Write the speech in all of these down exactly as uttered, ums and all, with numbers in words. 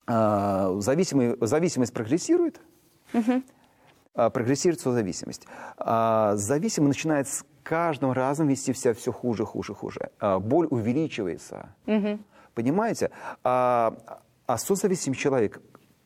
зависимый, зависимость прогрессирует, Угу. прогрессирует созависимость. Зависимый начинает с каждым разом вести себя все хуже, хуже, хуже. Боль увеличивается. Угу. Понимаете? А, а созависимый человек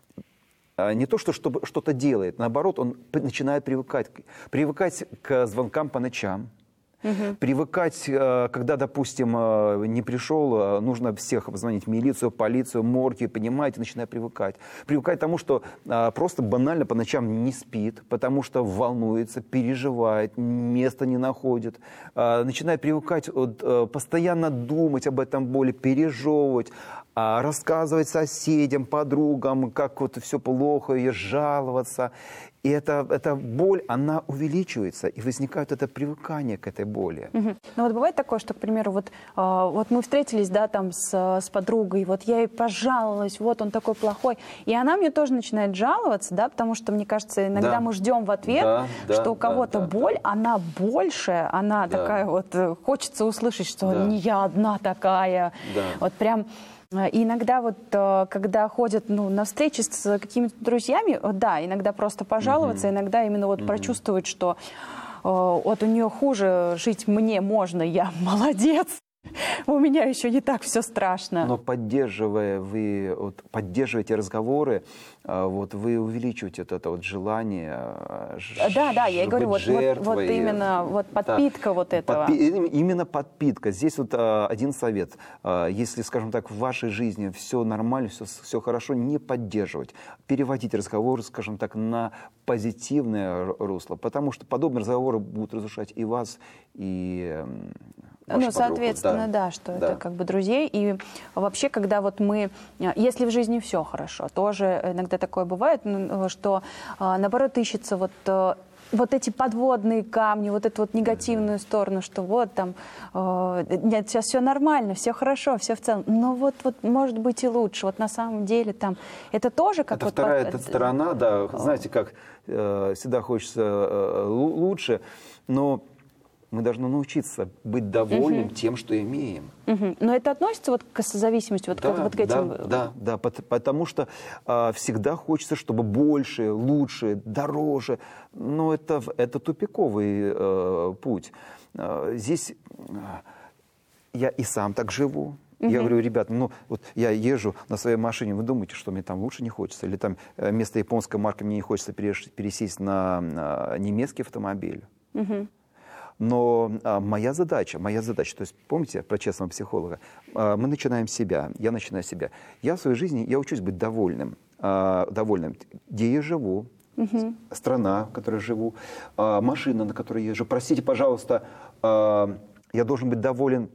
не то, что чтобы что-то делает, наоборот, он начинает привыкать. Привыкать к звонкам по ночам. Угу. Привыкать, когда, допустим, не пришел, нужно всех позвонить в милицию, полицию, морги, понимаете, начинает привыкать. Привыкать к тому, что просто банально по ночам не спит, потому что волнуется, переживает, места не находит. Начинает привыкать, постоянно думать об этом боли, пережевывать, рассказывать соседям, подругам, как вот все плохо, и жаловаться. И эта, эта боль, она увеличивается, и возникает это привыкание к этой боли. Угу. Ну вот бывает такое, что, к примеру, вот, э, вот мы встретились, да, там с, с подругой, вот я ей пожаловалась, вот он такой плохой, и она мне тоже начинает жаловаться, да, потому что, мне кажется, иногда да. мы ждем в ответ, да, что да, у кого-то да, боль, да. она больше, она да. такая вот, хочется услышать, что да. не я одна такая, да. вот прям... И иногда вот, когда ходят ну, на встречи с какими-то друзьями, да, иногда просто пожаловаться, mm-hmm. иногда именно вот mm-hmm. прочувствовать, что вот у нее хуже, жить мне можно, я молодец. У меня еще не так все страшно. Но поддерживая вы, вот, поддерживаете разговоры, вот, вы увеличиваете вот это вот желание. Да, да, я и говорю, вот, вот, вот именно вот подпитка да. вот этого. Подпи именно подпитка. Здесь вот а, один совет. А, если, скажем так, в вашей жизни все нормально, все, все хорошо, не поддерживать. Переводить разговор, скажем так, на позитивное русло. Потому что подобные разговоры будут разрушать и вас, и... Ну, соответственно, да, да что да. это как бы друзей. И вообще, когда вот мы, если в жизни все хорошо, тоже иногда такое бывает, что наоборот ищется вот, вот эти подводные камни, вот эту вот негативную сторону, что вот там, нет, сейчас все нормально, все хорошо, все в целом, но вот, вот может быть и лучше. Вот на самом деле там, это тоже как это вот... вторая под... эта сторона, да, знаете, как всегда хочется лучше, но... Мы должны научиться быть довольным uh-huh. тем, что имеем. Uh-huh. Но это относится вот к созависимости, вот, да, к, вот к этим... Да, да, да, потому что а, всегда хочется, чтобы больше, лучше, дороже. Но это, это тупиковый а, путь. А, здесь а, я и сам так живу. Uh-huh. Я говорю, ребят, ну вот я езжу на своей машине, вы думаете, что мне там лучше не хочется? Или там вместо японской марки мне не хочется пересесть на, на немецкий автомобиль? Uh-huh. Но а, моя задача, моя задача, то есть помните про честного психолога, а, мы начинаем с себя, я начинаю с себя. Я в своей жизни, я учусь быть довольным, а, довольным, где я живу, угу. страна, в которой живу, а, машина, на которой езжу. Простите, пожалуйста, а, я должен быть доволен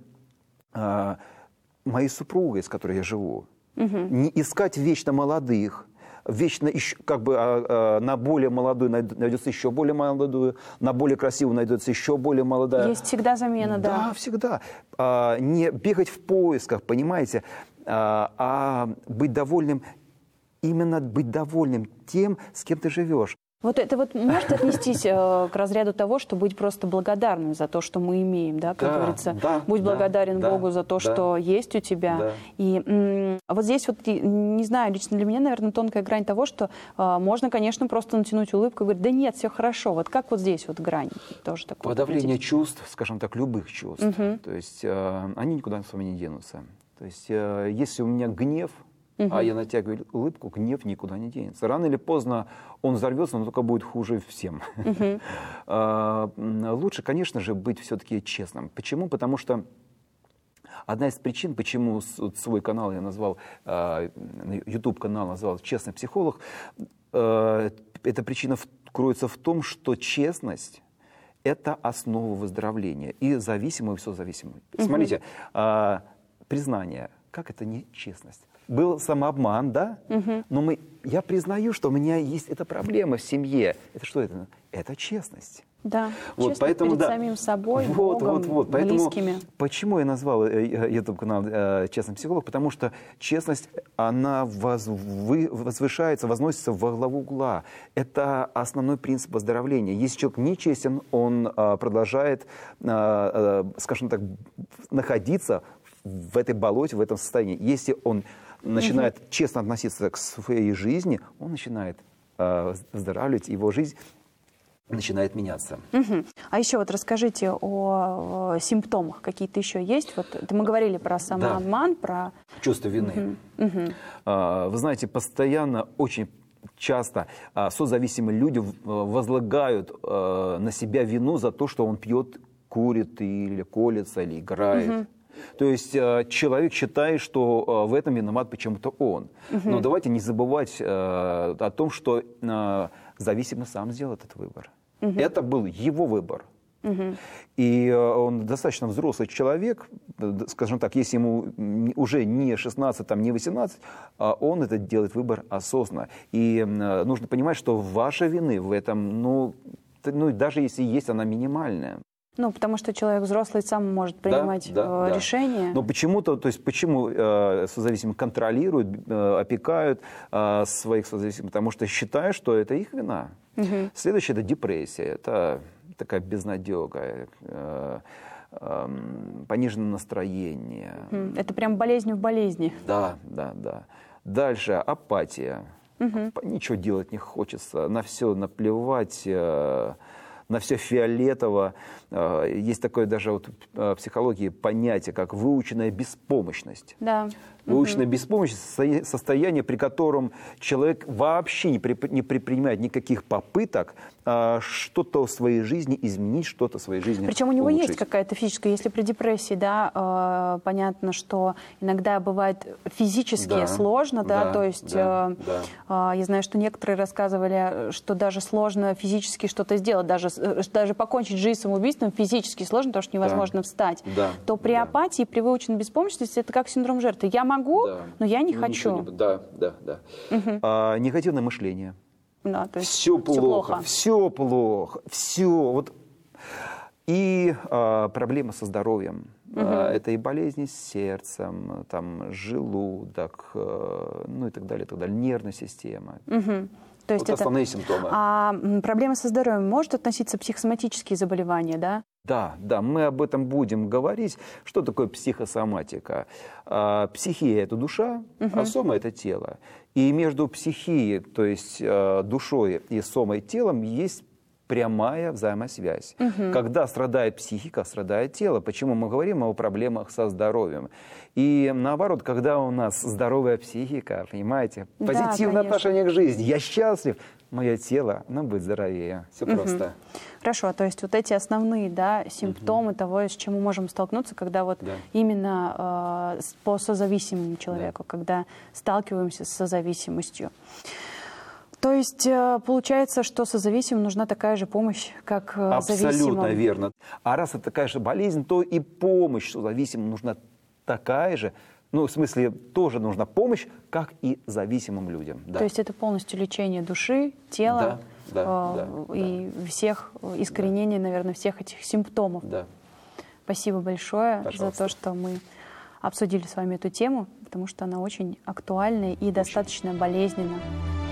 а, моей супругой, с которой я живу. Угу. Не искать вечно молодых. Вечно еще, как бы а, а, на более молодую найдется еще более молодую, на более красивую найдется еще более молодая. Есть всегда замена, да. Да, всегда. А, не бегать в поисках, понимаете, а, а быть довольным, именно быть довольным тем, с кем ты живешь. Вот это вот может отнестись э, к разряду того, что быть просто благодарным за то, что мы имеем, да, как да, говорится, да, будь да, благодарен да, Богу за то, да, что есть у тебя. Да. И м, вот здесь вот, не знаю, лично для меня, наверное, тонкая грань того, что э, можно, конечно, просто натянуть улыбку и говорить, да нет, все хорошо. Вот как вот здесь вот грань тоже такое? Подавление чувств, скажем так, любых чувств. Угу. То есть э, они никуда с вами не денутся. То есть э, если у меня гнев, Uh-huh. а я натягиваю улыбку, гнев никуда не денется. Рано или поздно он взорвется, но только будет хуже всем. Uh-huh. а, лучше, конечно же, быть все-таки честным. Почему? Потому что одна из причин, почему свой канал я назвал, YouTube-канал назвал «Честный психолог», эта причина кроется в том, что честность – это основа выздоровления. И зависимый, и созависимый. Uh-huh. Смотрите, признание, как это не честность? Был самообман, да? Угу. Но мы, я признаю, что у меня есть эта проблема в семье. Это что это? Это честность. Да, вот, честность поэтому, перед да. самим собой, вот, Богом, вот, вот. Поэтому, близкими. Почему я назвал YouTube-канал «Честный психолог»? Потому что честность, она возвы, возвышается, возносится во главу угла. Это основной принцип выздоровления. Если человек нечестен, он а, продолжает, а, а, скажем так, находиться в этой болоте, в этом состоянии. Если он начинает угу. честно относиться к своей жизни, он начинает э, выздоравливать, его жизнь начинает меняться. Угу. А еще вот расскажите о, о симптомах. Какие-то еще есть? Вот это мы говорили про самообман, да. про... Чувство вины. Угу. Угу. А, вы знаете, постоянно, очень часто а, созависимые люди возлагают а, на себя вину за то, что он пьет, курит или колется, или играет. Угу. То есть а, человек считает, что а, в этом виноват почему-то он. Угу. Но давайте не забывать а, о том, что а, зависимый сам сделал этот выбор. Угу. Это был его выбор. Угу. И он достаточно взрослый человек, скажем так, если ему уже не шестнадцать, там, не восемнадцать, он это делает выбор осознанно. И нужно понимать, что ваша вины в этом, ну, ну даже если есть, она минимальная. Ну, потому что человек взрослый сам может принимать да, да, решения. Да. Но почему-то, то есть почему э, созависимые контролируют, э, опекают э, своих созависимых? Потому что считают, что это их вина. Угу. Следующее – это депрессия, это такая безнадега, э, э, пониженное настроение. Это прям болезнь в болезни. Да, да, да. Дальше апатия. Угу. Ничего делать не хочется, на все наплевать. Э, на все фиолетово. Есть такое даже вот в психологии понятие, как выученная беспомощность. Да. Выученная угу. беспомощность – состояние, при котором человек вообще не, при, не предпринимает никаких попыток а, что-то в своей жизни изменить, что-то в своей жизни Причем у него улучшить. есть какая-то физическая, если при депрессии, да, э, понятно, что иногда бывает физически да, сложно, да, да, то есть да, э, да. э, я знаю, что некоторые рассказывали, что даже сложно физически что-то сделать, даже, даже покончить жизнь самоубийством физически сложно, потому что невозможно да, встать. да, то при да. апатии, при выученной беспомощности это как синдром жертвы. Я могу, да. но я не ну, хочу. Не, да, да, да. Угу. А, негативное мышление. Да, то есть все плохо, все плохо, все плохо, все. Вот. И а, проблемы со здоровьем. Угу. А, это и болезни с сердцем, там, желудок, а, ну и так далее, и так далее, нервная система. Угу. То есть вот это... основные симптомы. А проблемы со здоровьем может относиться психосоматические заболевания, да? Да, да, мы об этом будем говорить. Что такое психосоматика? А, психия – это душа, угу. а сома – это тело. И между психией, то есть а, душой и сомой телом есть прямая взаимосвязь. Угу. Когда страдает психика, страдает тело. Почему мы говорим о проблемах со здоровьем? И наоборот, когда у нас здоровая психика, понимаете, позитивное да, отношение к жизни, я счастлив, мое тело, оно будет здоровее. Все угу. просто. Хорошо, то есть вот эти основные да, симптомы угу. того, с чем мы можем столкнуться, когда вот да. именно э, по созависимому человеку, да. когда сталкиваемся с созависимостью. То есть получается, что созависимым нужна такая же помощь, как зависимым. Абсолютно верно. А раз это такая же болезнь, то и помощь созависимым нужна такая же. Ну, в смысле, тоже нужна помощь, как и зависимым людям. Да. То есть это полностью лечение души, тела да, да, э, да, и да. всех, искоренение, да. наверное, всех этих симптомов. Да. Спасибо большое Пожалуйста. за то, что мы обсудили с вами эту тему, потому что она очень актуальна и очень. достаточно болезненна.